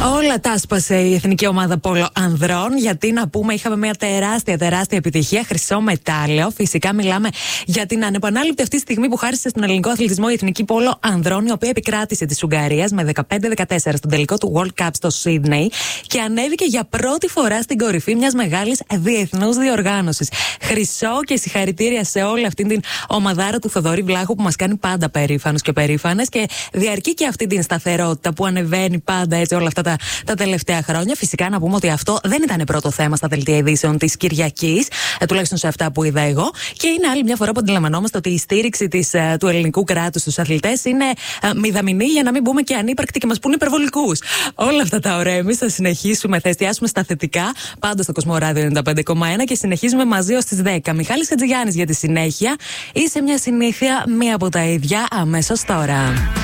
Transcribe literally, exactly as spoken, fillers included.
Όλα τα άσπασε η εθνική ομάδα πόλο ανδρών. Γιατί να πούμε, είχαμε μια τεράστια, τεράστια επιτυχία. Χρυσό μετάλλιο. Φυσικά μιλάμε για την ανεπανάληπτη αυτή στιγμή που χάρισε στον ελληνικό αθλητισμό η εθνική πόλο ανδρών, η οποία επικράτησε τη Ουγγαρίας με δεκαπέντε δεκατέσσερα στον τελικό του World Cup στο Σίδνεϊ και ανέβηκε για πρώτη φορά στην κορυφή μιας μεγάλης διεθνούς διοργάνωσης. Χρυσό και συγχαρητήρια σε όλη αυτή την ομαδάρα του Θοδωρή Βλάχου που μας κάνει πάντα περήφανους και περήφανες και διαρκεί και αυτή την σταθερότητα που ανεβαίνει πάντα έτσι όλα αυτά τα, τα τελευταία χρόνια. Φυσικά να πούμε ότι αυτό δεν ήταν πρώτο θέμα στα δελτία ειδήσεων της Κυριακής, ε, τουλάχιστον σε αυτά που είδα εγώ, και είναι άλλη μια φορά που αντιλαμβανόμαστε ότι η στήριξη της, ε, του ελληνικού κράτους στους αθλητές είναι ε, μηδαμινή, για να μην πούμε και ανύπαρκτη και μας πούν υπερβολικούς. Όλα αυτά τα ωραία εμείς θα συνεχίσουμε, θα εστιάσουμε στα θετικά, πάντα στο Κοσμοράδιο ενενήντα πέντε κόμμα ένα και συνεχίζουμε μαζί ως τις δέκα. Μιχάλης Χατζηγιάννης για τη συνέχεια. Είσαι μια συνήθεια, μία από τα ίδια αμέσως τώρα.